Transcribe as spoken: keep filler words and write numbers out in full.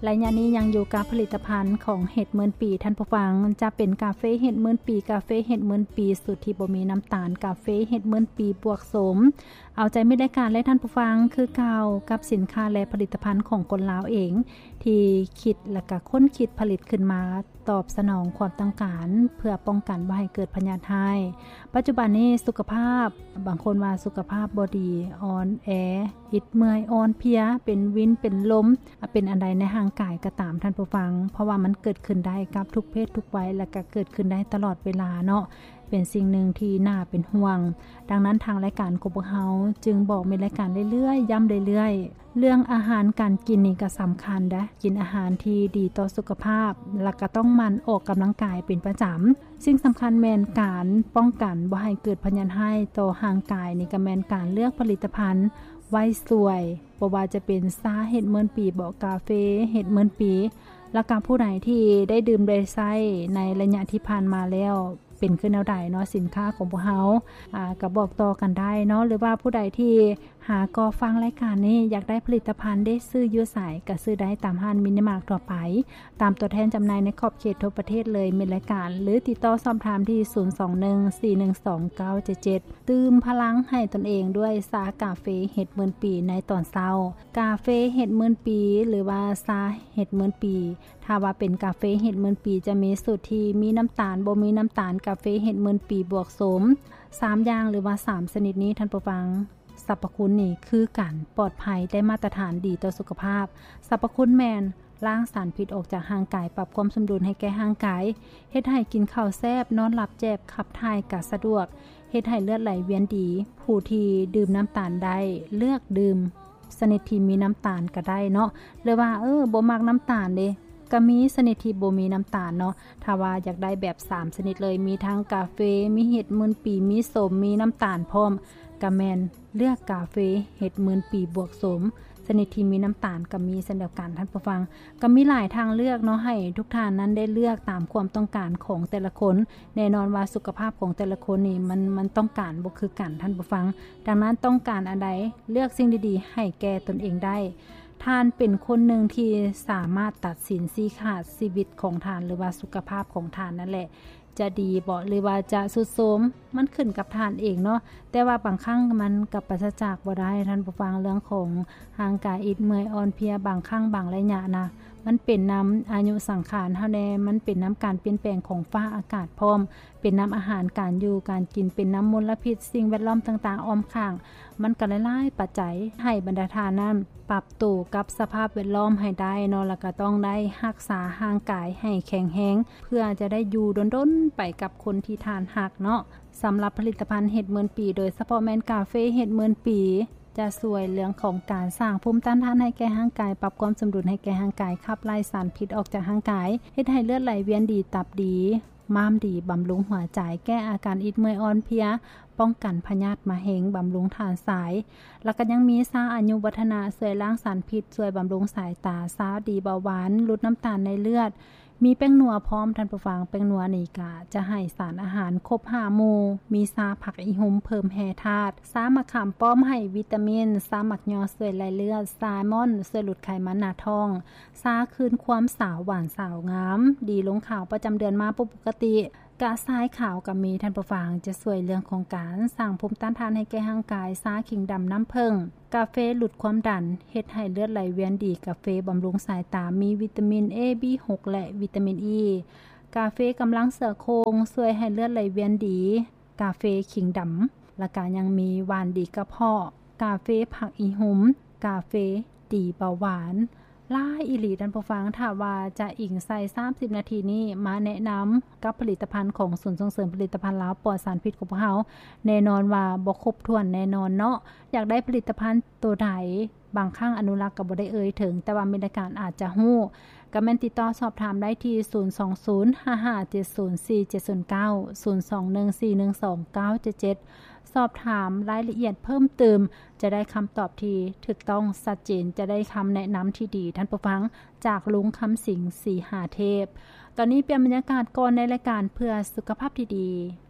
และยะนี้ยังอยู่กับผลิตภัณฑ์ของเห็ดหมื่นปีท่านผู้ฟังจะเป็นกาแฟเห็ดหมื่นปีกาแฟเห็ดหมื่นปีสูตรที่บ่มีน้ำตาลกาแฟเห็ดหมื่นปีบวกโสมเอาใจไม่ได้การและท่านผู้ฟังคือเก่ากับสินค้าและผลิตภัณฑ์ของคนลาวเองที่คิดและก็ค้นคิดผลิตขึ้นมาตอบสนองความต้องการเพื่อป้องกันบ่ให้เกิดพยาธิให้ปัจจุบันนี้สุขภาพบางคนว่าสุขภาพบ่ดีอ่อนแออิดเมื่อยอ่อนเพลียเป็นวินเป็นลมเป็นอันใดในร่างกายก็ตามท่านผู้ฟังเพราะว่ามันเกิดขึ้นได้กับทุกเพศทุกวัยและก็เกิดขึ้นได้ตลอดเวลาเนาะเป็นสิ่งหนึ่งที่น่าเป็นห่วงดังนั้นทางรายการของพวกเฮาจึงบอกในรายการเรื่อยๆย้ำเรื่อยๆเรื่องอาหารการกินนี่ก็สำคัญนะกินอาหารที่ดีต่อสุขภาพและก็ต้องมันออกกำลังกายเป็นประจำสิ่งสำคัญแม่นการป้องกันบ่ให้เกิดพยาธิให้ต่อร่างกายนี่ก็แม่นการเลือกผลิตภัณฑ์ไว้สวยบ่ว่าจะเป็นซาเห็ดหมื่นปีบ่กาแฟเห็ดหมื่นปีและก็ผู้ใดที่ได้ดื่มได้ใช้ในระยะที่ผ่านมาแล้วเป็นขึ้นแนวใดเนาะสินค้าของพวกเฮาอ่าก็บอกต่อกันได้เนาะหรือว่าผู้ใดที่หาก็ฟังรายการนี้อยากได้ผลิตภัณฑ์ได้ซื้ออยู่ไสก็ซื้อได้ตามห้างมินิมาร์ททั่วไปตามตัวแทนจำหน่ายในขอบเขตทั่วประเทศเลยมีรายการหรือติดต่อสอบถามที่ศูนย์ สอง หนึ่ง สี่ หนึ่ง สอง เก้า เจ็ด เจ็ดตื่มพลังให้ตนเองด้วยซากาเฟเห็ดหมื่นปีในตอนเช้ากาเฟเห็ดหมื่นปีหรือว่าซาเห็ดหมื่นปีถ้าว่าเป็นกาเฟเห็ดหมื่นปีจะมีสูตรที่มีน้ำตาลบ่มีน้ำตาลกาเฟเห็ดหมื่นปีบวกโสมสามอย่างหรือว่าสามชนิดนี้ท่านผู้ฟังสรรพคุณนี่คือกันปลอดภัยได้มาตรฐานดีต่อสุขภาพสรรพคุณแมนล้างสารพิษออกจากร่างกายปรับความสมดุลให้แก่ร่างกายเฮ็ดให้กินข้าวแซ่บนอนหลับแจ่มขับถ่ายก็สะดวกเฮ็ดให้เลือดไหลเวียนดีผู้ที่ดื่มน้ำตาลได้เลือกดื่มชนิดที่มีน้ำตาลก็ได้เนาะหรือว่าเออบ่มักน้ำตาลเด้ก็มีชนิดที่บ่มีน้ำตาลเนาะถ้าว่าอยากได้แบบสามชนิดเลยมีทั้งกาแฟมีเห็ดหมื่นปีมีส้มมีน้ำตาลพร้อมก็แม่นเลือกกาแฟเห็ดหมื่นปีบวกส้มชนิดที่มีน้ำตาลก็มีเช่นเดียวกันท่านผู้ฟังก็มีหลายทางเลือกเนาะให้ทุกท่านนั้นได้เลือกตามความต้องการของแต่ละคนแน่นอนว่าสุขภาพของแต่ละคนนี่มันมันต้องการบ่คือกันท่านผู้ฟังดังนั้นต้องการอันใดเลือกสิ่งดีๆให้แก่ตนเองได้ท่านเป็นคนหนึ่งที่สามารถตัดสินชี้ขาดชีวิตของท่านหรือว่าสุขภาพของท่านนั่นแหละจะดีบ่หรือว่าจะสุดโทรมมันขึ้นกับท่านเองเนาะแต่ว่าบางครั้งมันกับปราศจากบ่ได้ท่านผู้ฟังเรื่องของร่างกายอิดเมื่อยอ่อนเพลียบางครั้งบางระยะนะมันเป็นน้ำอายุสังขารเฮาแน่มันเป็นน้ำการเปลี่ยนแปลงของฟ้าอากาศพร้อมเป็นน้ำอาหารการอยู่การกินเป็นน้ำมลพิษสิ่งแวดล้อมต่างๆอ้อมข้างมันก็หลายๆปัจจัยให้บรรดาทานนั้นปรับตัวกับสภาพแวดล้อมให้ได้เนาะแล้วก็ต้องได้รักษาร่างกายให้แข็งแรงเพื่อจะได้อยู่ดนๆไปกับคนที่ทานหักเนาะสำหรับผลิตภัณฑ์เห็ดหมื่นปีโดยเฉพาะแมนกาเฟเห็ดหมื่นปีจะช่วยเรื่องของการสร้างภูมิต้านทานให้แก่ร่างกายปรับความสมดุลให้แก่ร่างกายขับไล่สารพิษออกจากร่างกายเฮ็ดให้เลือดไหลเวียนดีตับดีม้ามดีบำรุงหัวใจแก้อาการอิดเมื่อยอ่อนเพลียป้องกันพยาธิมะเร็งบำรุงทานสายแล้วก็ยังมีซาอายุวัฒนะช่วยล้างสารพิษช่วยบำรุงสายตาซาดีเบาหวานลดน้ำตาลในเลือดมีแป้งนัวพร้อมท่านผู้ฟังแป้งนัวนี่ก็จะให้สารอาหารครบห้าหมู่มีซาผักอีหุ่มเพิ่มแร่ธาตุซามะขามป้อมให้วิตามินซาหมักยอช่วยไหลเลือดซาลมอนช่วยลดไขมันหน้าท้องซาคืนความสาวหวานสาวงามดีลงขาวประจำเดือนมาปกติกะซ้ายขาวกับมีท่านผู้ฟังจะช่วยเรื่องของการสร้างภูมิต้านทานให้แก่ร่างกายซาขิงดำน้ำผึ้งกาแฟลดความดันเฮ็ดให้เลือดไหลเวียนดีกาแฟบำรุงสายตามีวิตามิน A บี หก และวิตามิน E กาแฟกำลังเสริมโครงช่วยให้เลือดไหลเวียนดีกาแฟขิงดำและก็ยังมีหวานดีกระเพาะกาแฟผักอีหุ่มกาแฟดีเบาหวานล่าอิหลีท่านผู้ฟังถ้าว่าจะอิงใส่สามสิบนาทีนี้มาแนะนำกับผลิตภัณฑ์ของศูนย์ส่งเสริมผลิตภัณฑ์ลาวปลอดสารพิษของพวกเราแน่นอนว่าบ่ครบถ้วนแน่นอนเนาะอยากได้ผลิตภัณฑ์ตัวใดบางครั้งอนุรักษ์ก็บ่ได้เอ่ยถึงแต่ว่ามีรายการอาจจะฮู้ก็แม่นติดต่อสอบถามได้ที่ศูนย์ สอง ศูนย์ ห้า ห้า เจ็ด ศูนย์ สี่ เจ็ด ศูนย์ เก้า ศูนย์ สอง หนึ่ง สี่ หนึ่ง สอง เก้า เจ็ด เจ็ดสอบถามรายละเอียดเพิ่มเติมจะได้คำตอบที่ถูกต้องชัดเจนจะได้คำแนะนำที่ดีท่านผู้ฟังจากลุงคำสิงห์ศรีหาเทพตอนนี้เปลี่ยนบรรยากาศก่อนในรายการเพื่อสุขภาพที่ดี